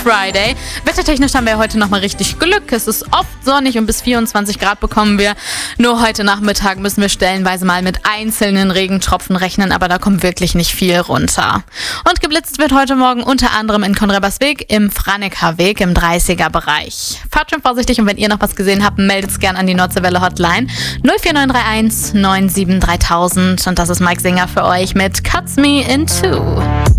Friday. Wettertechnisch haben wir heute nochmal richtig Glück. Es ist oft sonnig und bis 24 Grad bekommen wir. Nur heute Nachmittag müssen wir stellenweise mal mit einzelnen Regentropfen rechnen, aber da kommt wirklich nicht viel runter. Und geblitzt wird heute Morgen unter anderem in Konrebersweg, im Franekerweg im 30er-Bereich. Fahrt schon vorsichtig und wenn ihr noch was gesehen habt, meldet es gerne an die Nordseewelle Hotline 04931 97 3000. Und das ist Mike Singer für euch mit Cuts Me in Two.